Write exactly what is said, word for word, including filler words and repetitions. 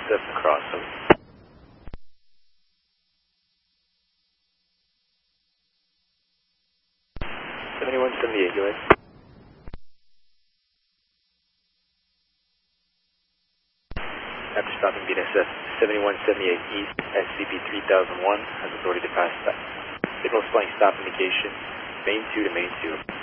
seven across. So seventy-one seventy-eight, go ahead. After stopping B N S F seventy-one seventy-eight East, S C B three thousand one has authority to pass that. Signal flying stop indication, main two to main two.